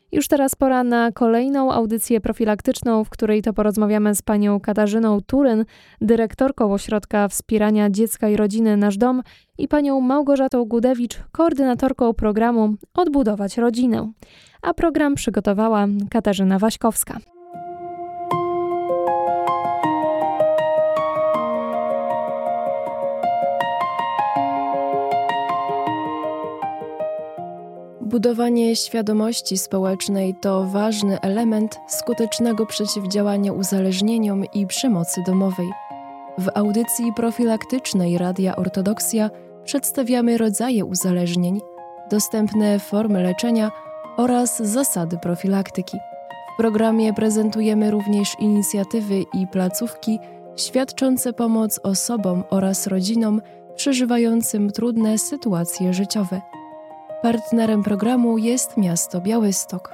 Już teraz pora na kolejną audycję profilaktyczną, w której to porozmawiamy z panią Katarzyną Turyn, dyrektorką Ośrodka Wspierania Dziecka i Rodziny Nasz Dom, i panią Małgorzatą Gudewicz, koordynatorką programu Odbudować Rodzinę. A program przygotowała Katarzyna Waśkowska. Budowanie świadomości społecznej to ważny element skutecznego przeciwdziałania uzależnieniom i przemocy domowej. W audycji profilaktycznej Radia Ortodoksja przedstawiamy rodzaje uzależnień, dostępne formy leczenia oraz zasady profilaktyki. W programie prezentujemy również inicjatywy i placówki świadczące pomoc osobom oraz rodzinom przeżywającym trudne sytuacje życiowe. Partnerem programu jest miasto Białystok.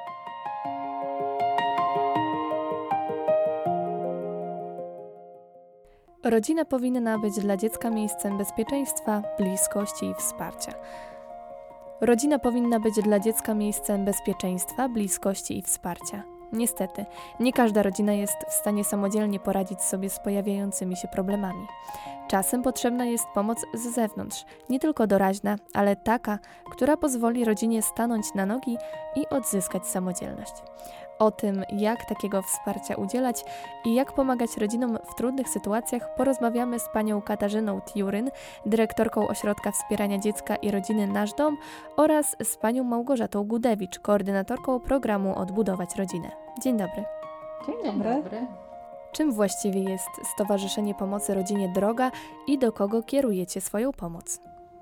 Rodzina powinna być dla dziecka miejscem bezpieczeństwa, bliskości i wsparcia. Rodzina powinna być dla dziecka miejscem bezpieczeństwa, bliskości i wsparcia. Niestety, nie każda rodzina jest w stanie samodzielnie poradzić sobie z pojawiającymi się problemami. Czasem potrzebna jest pomoc z zewnątrz, nie tylko doraźna, ale taka, która pozwoli rodzinie stanąć na nogi i odzyskać samodzielność. O tym, jak takiego wsparcia udzielać i jak pomagać rodzinom w trudnych sytuacjach, porozmawiamy z panią Katarzyną Turyn, dyrektorką Ośrodka Wspierania Dziecka i Rodziny Nasz Dom, oraz z panią Małgorzatą Gudewicz, koordynatorką programu Odbudować Rodzinę. Dzień dobry. Dzień dobry. Czym właściwie jest Stowarzyszenie Pomocy Rodzinie Droga i do kogo kierujecie swoją pomoc?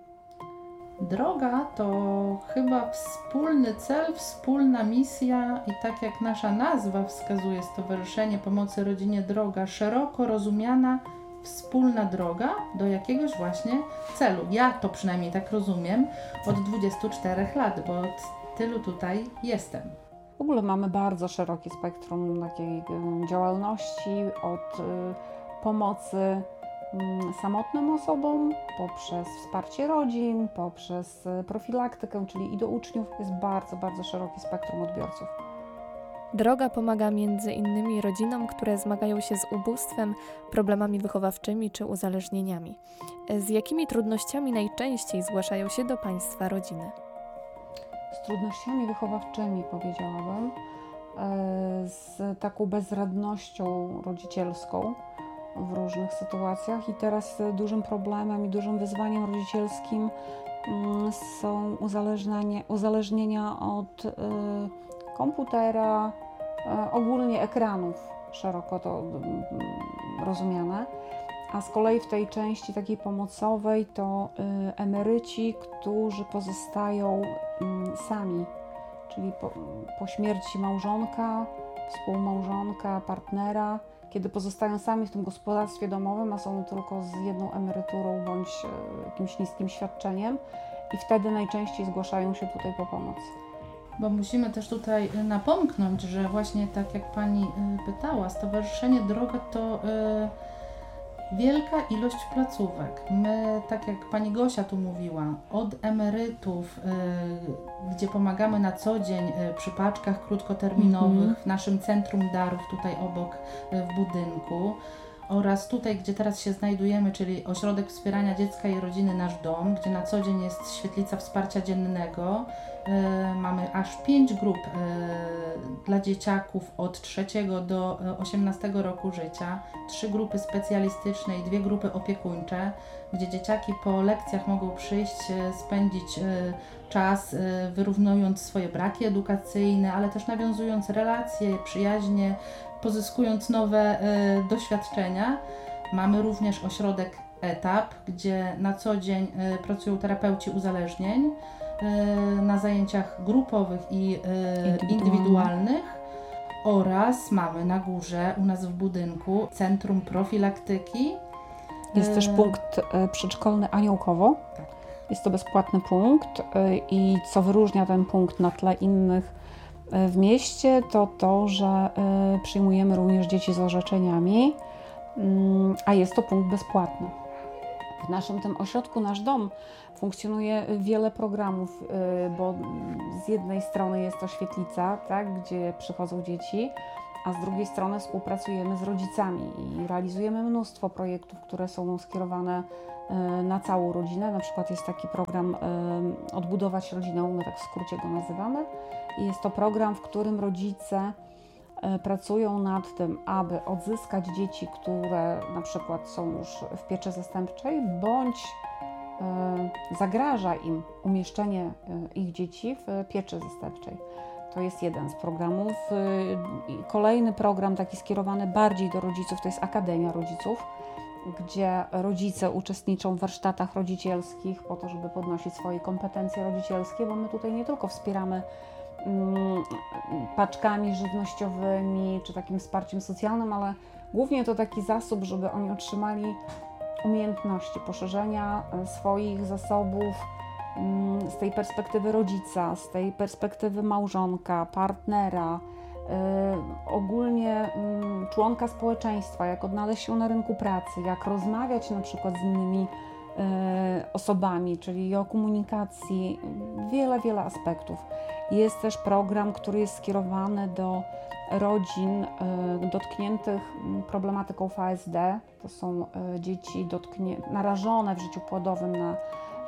Droga to chyba wspólny cel, wspólna misja i tak jak nasza nazwa wskazuje, Stowarzyszenie Pomocy Rodzinie Droga, szeroko rozumiana wspólna droga do jakiegoś właśnie celu. Ja to przynajmniej tak rozumiem od 24 lat, bo od tylu tutaj jestem. W ogóle mamy bardzo szerokie spektrum takiej działalności, od pomocy samotnym osobom, poprzez wsparcie rodzin, poprzez profilaktykę, czyli i do uczniów. Jest bardzo, bardzo szerokie spektrum odbiorców. Droga pomaga między innymi rodzinom, które zmagają się z ubóstwem, problemami wychowawczymi czy uzależnieniami. Z jakimi trudnościami najczęściej zgłaszają się do Państwa rodziny? Z trudnościami wychowawczymi, powiedziałabym, z taką bezradnością rodzicielską w różnych sytuacjach i teraz dużym problemem i dużym wyzwaniem rodzicielskim są uzależnienia od komputera, ogólnie ekranów, szeroko to rozumiane. A z kolei w tej części takiej pomocowej to emeryci, którzy pozostają sami, czyli po śmierci małżonka, współmałżonka, partnera, kiedy pozostają sami w tym gospodarstwie domowym, a są tylko z jedną emeryturą bądź jakimś niskim świadczeniem i wtedy najczęściej zgłaszają się tutaj po pomoc. Bo musimy też tutaj napomknąć, że właśnie tak jak Pani pytała, Stowarzyszenie Droga to wielka ilość placówek. My, tak jak Pani Gosia tu mówiła, od emerytów, gdzie pomagamy na co dzień przy paczkach krótkoterminowych, w naszym Centrum Darów tutaj obok w budynku, oraz tutaj, gdzie teraz się znajdujemy, czyli Ośrodek Wspierania Dziecka i Rodziny Nasz Dom, gdzie na co dzień jest świetlica wsparcia dziennego. Mamy aż 5 grup dla dzieciaków od 3 do 18 roku życia, 3 grupy specjalistyczne i 2 grupy opiekuńcze, gdzie dzieciaki po lekcjach mogą przyjść, spędzić czas, wyrównując swoje braki edukacyjne, ale też nawiązując relacje, przyjaźnie, pozyskując nowe doświadczenia. Mamy również ośrodek Etap, gdzie na co dzień pracują terapeuci uzależnień na zajęciach grupowych i indywidualnych. Oraz mamy na górze u nas w budynku Centrum Profilaktyki. Jest też punkt przedszkolny Aniołkowo. Tak. Jest to bezpłatny punkt i co wyróżnia ten punkt na tle innych w mieście, to, że przyjmujemy również dzieci z orzeczeniami, a jest to punkt bezpłatny. W naszym tym ośrodku Nasz Dom funkcjonuje wiele programów, bo z jednej strony jest to świetlica, tak, gdzie przychodzą dzieci, a z drugiej strony współpracujemy z rodzicami i realizujemy mnóstwo projektów, które są skierowane na całą rodzinę. Na przykład jest taki program Odbudować rodzinę, my tak w skrócie go nazywamy. I jest to program, w którym rodzice pracują nad tym, aby odzyskać dzieci, które na przykład są już w pieczy zastępczej, bądź zagraża im umieszczenie ich dzieci w pieczy zastępczej. To jest jeden z programów. Kolejny program, taki skierowany bardziej do rodziców, to jest Akademia Rodziców, gdzie rodzice uczestniczą w warsztatach rodzicielskich po to, żeby podnosić swoje kompetencje rodzicielskie, bo my tutaj nie tylko wspieramy paczkami żywnościowymi czy takim wsparciem socjalnym, ale głównie to taki zasób, żeby oni otrzymali umiejętności, poszerzenia swoich zasobów z tej perspektywy rodzica, z tej perspektywy małżonka, partnera, ogólnie członka społeczeństwa, jak odnaleźć się na rynku pracy, jak rozmawiać na przykład z innymi osobami, czyli o komunikacji, wiele aspektów. Jest też program, który jest skierowany do rodzin dotkniętych problematyką VSD. To są dzieci narażone w życiu płodowym na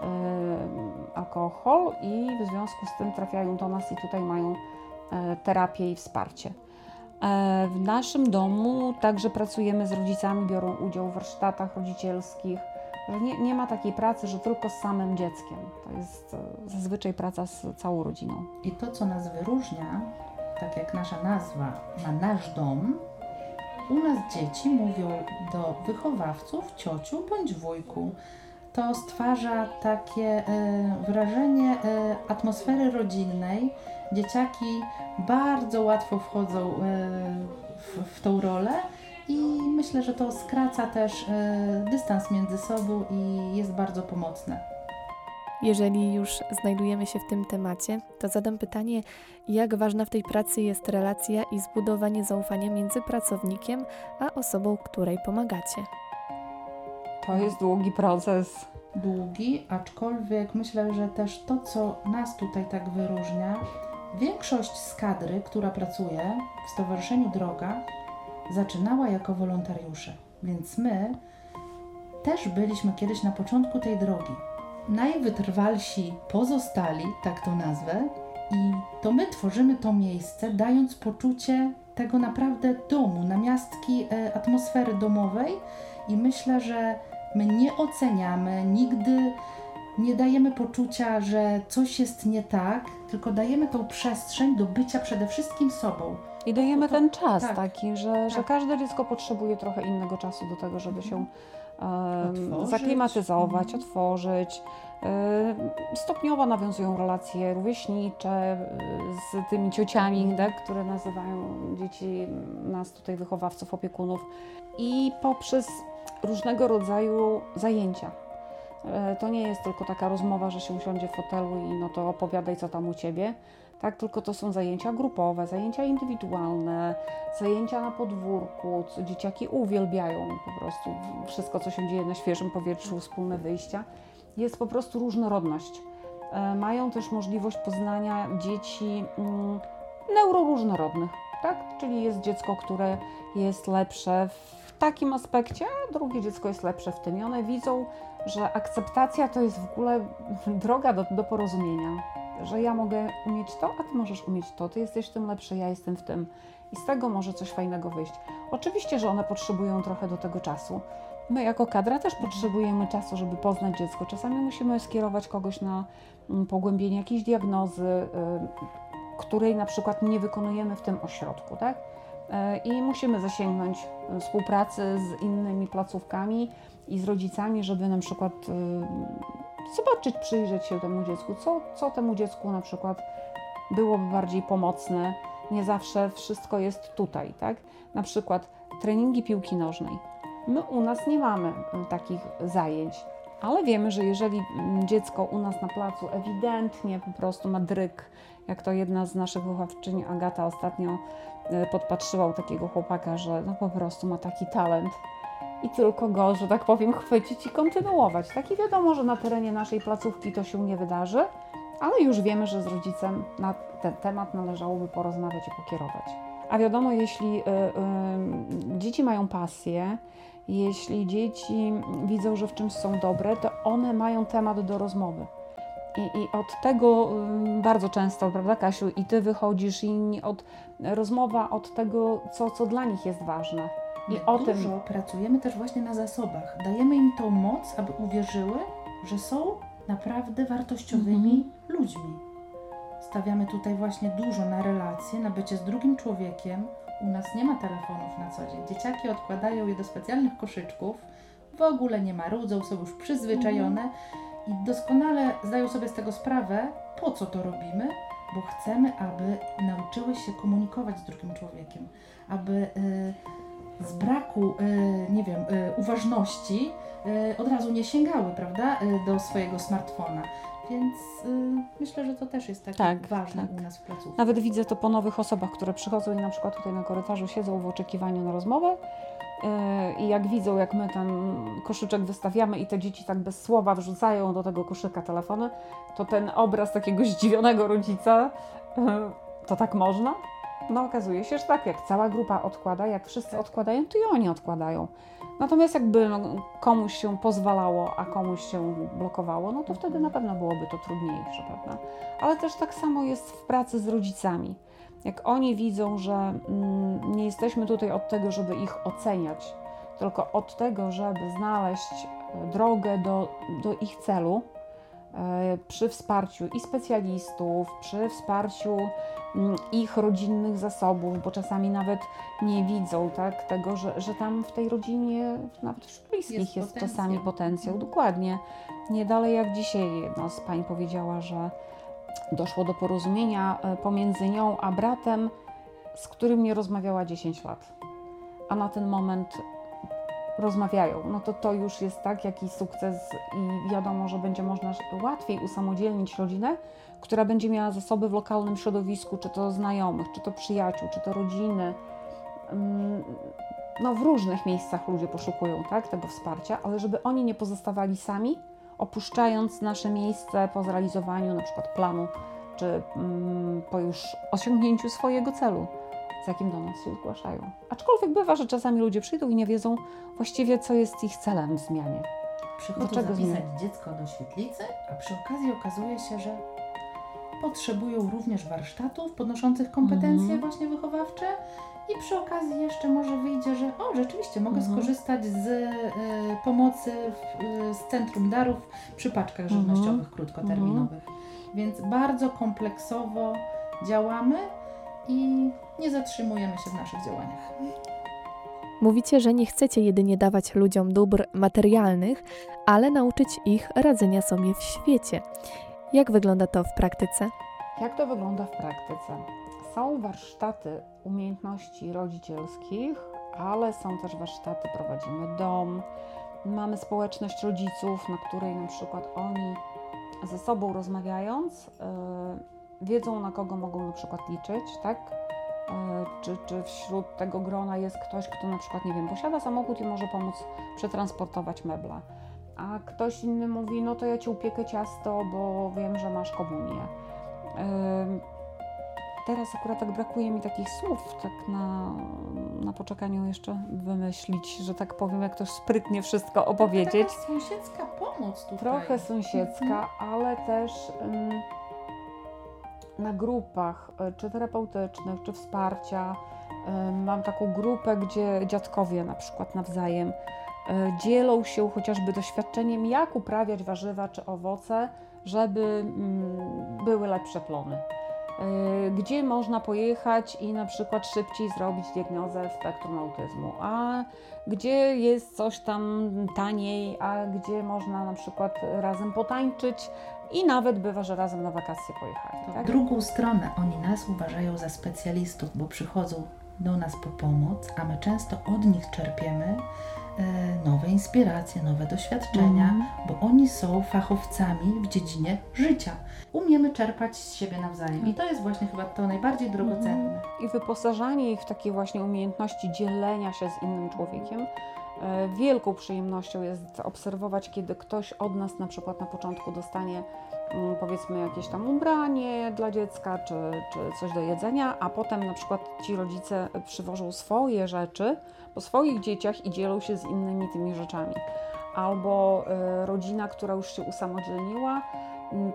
alkohol i w związku z tym trafiają do nas i tutaj mają terapię i wsparcie. W naszym domu także pracujemy z rodzicami, biorą udział w warsztatach rodzicielskich. Że nie ma takiej pracy, że tylko z samym dzieckiem. To jest zazwyczaj praca z całą rodziną. I to, co nas wyróżnia, tak jak nasza nazwa ma nasz dom, u nas dzieci mówią do wychowawców ciociu bądź wujku. To stwarza takie wrażenie atmosfery rodzinnej. Dzieciaki bardzo łatwo wchodzą w tą rolę i myślę, że to skraca też dystans między sobą i jest bardzo pomocne. Jeżeli już znajdujemy się w tym temacie, to zadam pytanie, jak ważna w tej pracy jest relacja i zbudowanie zaufania między pracownikiem a osobą, której pomagacie? To jest długi proces. Długi, aczkolwiek myślę, że też to, co nas tutaj tak wyróżnia, większość z kadry, która pracuje w Stowarzyszeniu Droga, zaczynała jako wolontariusze, więc my też byliśmy kiedyś na początku tej drogi. Najwytrwalsi pozostali, tak to nazwę, i to my tworzymy to miejsce, dając poczucie tego naprawdę domu, namiastki atmosfery domowej i myślę, że my nie oceniamy, nigdy nie dajemy poczucia, że coś jest nie tak, tylko dajemy tą przestrzeń do bycia przede wszystkim sobą. I dajemy ten czas tak, taki, że każde dziecko potrzebuje trochę innego czasu do tego, żeby się zaklimatyzować, otworzyć. Stopniowo nawiązują relacje rówieśnicze z tymi ciociami, tak, które nazywają dzieci, nas tutaj wychowawców, opiekunów. I poprzez różnego rodzaju zajęcia. To nie jest tylko taka rozmowa, że się usiądzie w fotelu i no to opowiadaj, co tam u Ciebie, tak? Tylko to są zajęcia grupowe, zajęcia indywidualne, zajęcia na podwórku, co dzieciaki uwielbiają po prostu. Wszystko, co się dzieje na świeżym powietrzu, wspólne wyjścia. Jest po prostu różnorodność. Mają też możliwość poznania dzieci neuroróżnorodnych, tak? Czyli jest dziecko, które jest lepsze w takim aspekcie, a drugie dziecko jest lepsze w tym. I one widzą, że akceptacja to jest w ogóle droga do porozumienia. Że ja mogę umieć to, a Ty możesz umieć to. Ty jesteś w tym lepszy, ja jestem w tym. I z tego może coś fajnego wyjść. Oczywiście, że one potrzebują trochę do tego czasu. My jako kadra też potrzebujemy czasu, żeby poznać dziecko. Czasami musimy skierować kogoś na pogłębienie jakiejś diagnozy, której na przykład nie wykonujemy w tym ośrodku, tak? I musimy zasięgnąć współpracy z innymi placówkami i z rodzicami, żeby na przykład zobaczyć, przyjrzeć się temu dziecku, co temu dziecku na przykład byłoby bardziej pomocne. Nie zawsze wszystko jest tutaj, tak? Na przykład treningi piłki nożnej. My u nas nie mamy takich zajęć, ale wiemy, że jeżeli dziecko u nas na placu ewidentnie po prostu ma dryg, jak to jedna z naszych wychowawczyń, Agata, ostatnio podpatrzyła u takiego chłopaka, że no po prostu ma taki talent i tylko go, że tak powiem, chwycić i kontynuować. Tak i wiadomo, że na terenie naszej placówki to się nie wydarzy, ale już wiemy, że z rodzicem na ten temat należałoby porozmawiać i pokierować. A wiadomo, jeśli dzieci mają pasję, jeśli dzieci widzą, że w czymś są dobre, to one mają temat do rozmowy. I od tego bardzo często, prawda, Kasiu, i ty wychodzisz, i rozmowa od tego, co dla nich jest ważne. I o tym dużo pracujemy też właśnie na zasobach. Dajemy im tą moc, aby uwierzyły, że są naprawdę wartościowymi ludźmi. Stawiamy tutaj właśnie dużo na relacje, na bycie z drugim człowiekiem. U nas nie ma telefonów na co dzień. Dzieciaki odkładają je do specjalnych koszyczków, w ogóle nie marudzą, są już przyzwyczajone i doskonale zdają sobie z tego sprawę, po co to robimy, bo chcemy, aby nauczyły się komunikować z drugim człowiekiem, aby z braku, uważności od razu nie sięgały, prawda, do swojego smartfona. Więc myślę, że to też jest takie ważne u nas w placówce. Nawet widzę to po nowych osobach, które przychodzą i na przykład tutaj na korytarzu siedzą w oczekiwaniu na rozmowę i jak widzą, jak my ten koszyczek wystawiamy i te dzieci tak bez słowa wrzucają do tego koszyka telefony, to ten obraz takiego zdziwionego rodzica, to tak można? No okazuje się, że tak, jak cała grupa odkłada, jak wszyscy odkładają, to i oni odkładają. Natomiast jakby komuś się pozwalało, a komuś się blokowało, no to wtedy na pewno byłoby to trudniejsze, prawda? Ale też tak samo jest w pracy z rodzicami. Jak oni widzą, że nie jesteśmy tutaj od tego, żeby ich oceniać, tylko od tego, żeby znaleźć drogę do ich celu, przy wsparciu i specjalistów, przy wsparciu ich rodzinnych zasobów, bo czasami nawet nie widzą tego, że tam w tej rodzinie, nawet wśród bliskich jest czasami potencjał. Dokładnie. Nie dalej jak dzisiaj jedna z pań powiedziała, że doszło do porozumienia pomiędzy nią a bratem, z którym nie rozmawiała 10 lat. A na ten moment rozmawiają, no to już jest jakiś sukces i wiadomo, że będzie można łatwiej usamodzielnić rodzinę, która będzie miała zasoby w lokalnym środowisku, czy to znajomych, czy to przyjaciół, czy to rodziny. No w różnych miejscach ludzie poszukują tego wsparcia, ale żeby oni nie pozostawali sami, opuszczając nasze miejsce po zrealizowaniu na przykład planu, czy po już osiągnięciu swojego celu, z jakim do nas się zgłaszają. Aczkolwiek bywa, że czasami ludzie przyjdą i nie wiedzą właściwie, co jest ich celem w zmianie. Przychodzą zapisać dziecko do świetlicy, a przy okazji okazuje się, że potrzebują również warsztatów podnoszących kompetencje właśnie wychowawcze i przy okazji jeszcze może wyjdzie, że rzeczywiście mogę skorzystać z pomocy z Centrum Darów przy paczkach żywnościowych krótkoterminowych. Więc bardzo kompleksowo działamy i nie zatrzymujemy się w naszych działaniach. Mówicie, że nie chcecie jedynie dawać ludziom dóbr materialnych, ale nauczyć ich radzenia sobie w świecie. Jak wygląda to w praktyce? Jak to wygląda w praktyce? Są warsztaty umiejętności rodzicielskich, ale są też warsztaty, prowadzimy dom, mamy społeczność rodziców, na której na przykład oni ze sobą rozmawiając wiedzą, na kogo mogą na przykład liczyć, Czy wśród tego grona jest ktoś, kto na przykład, nie wiem, posiada samochód i może pomóc przetransportować meble, a ktoś inny mówi, no to ja Ci upiekę ciasto, bo wiem, że masz komunię. Teraz akurat tak brakuje mi takich słów, na poczekaniu jeszcze wymyślić, że tak powiem, jak to sprytnie wszystko opowiedzieć. Taka sąsiedzka pomoc tutaj. Trochę sąsiedzka, ale też na grupach, czy terapeutycznych, czy wsparcia. Mam taką grupę, gdzie dziadkowie na przykład nawzajem dzielą się chociażby doświadczeniem, jak uprawiać warzywa czy owoce, żeby były lepsze plony. Gdzie można pojechać i na przykład szybciej zrobić diagnozę spektrum autyzmu, a gdzie jest coś tam taniej, a gdzie można na przykład razem potańczyć i nawet bywa, że razem na wakacje pojechali. W drugą stronę oni nas uważają za specjalistów, bo przychodzą do nas po pomoc, a my często od nich czerpiemy nowe inspiracje, nowe doświadczenia, bo oni są fachowcami w dziedzinie życia. Umiemy czerpać z siebie nawzajem i to jest właśnie chyba to najbardziej drogocenne. I wyposażanie ich w takie właśnie umiejętności dzielenia się z innym człowiekiem. Wielką przyjemnością jest obserwować, kiedy ktoś od nas na przykład na początku dostanie powiedzmy jakieś tam ubranie dla dziecka, czy coś do jedzenia, a potem na przykład ci rodzice przywożą swoje rzeczy po swoich dzieciach i dzielą się z innymi tymi rzeczami. Albo rodzina, która już się usamodzielniła,